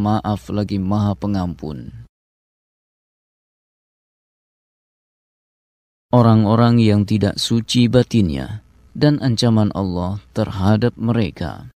pemaaf lagi Maha Pengampun. Orang-orang yang tidak suci batinnya dan ancaman Allah terhadap mereka.